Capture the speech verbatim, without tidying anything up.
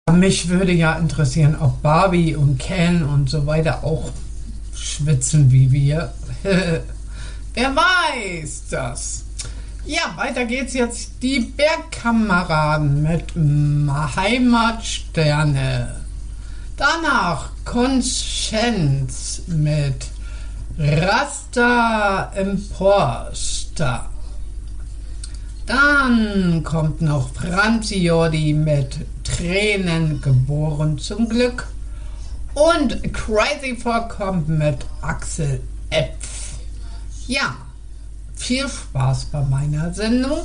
Mich würde ja interessieren, ob Barbie und Ken und so weiter auch schwitzen wie wir. Wer weiß das? Ja, weiter geht's jetzt. Die Bergkameraden mit Heimatsterne. Danach Conscience mit Rasta Imposter. Dann kommt noch Franzi Jordi mit Tränen geboren zum Glück. Und Crazy Frog kommt mit Axel Epf. Ja, viel Spaß bei meiner Sendung.